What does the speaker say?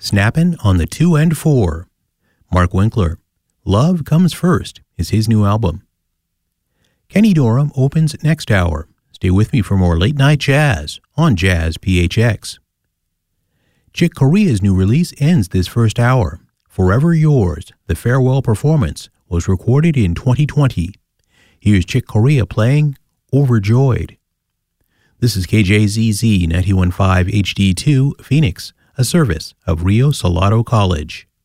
Snappin' on the 2 and 4. Mark Winkler, Love Comes First is his new album. Kenny Dorham opens next hour. Stay with me for more late night jazz on Jazz PHX. Chick Corea's new release ends this first hour. Forever Yours, the farewell performance, was recorded in 2020. Here's Chick Corea playing Overjoyed. This is KJZZ 91.5 HD2 Phoenix, a service of Rio Salado College.